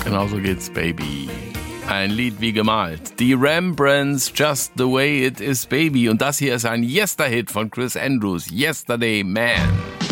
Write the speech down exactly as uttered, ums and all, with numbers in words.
Genau so geht's, Baby. Ein Lied wie gemalt. Die Rembrandts, Just the Way It Is, Baby. Und das hier ist ein Yester-Hit von Chris Andrews, Yesterday Man.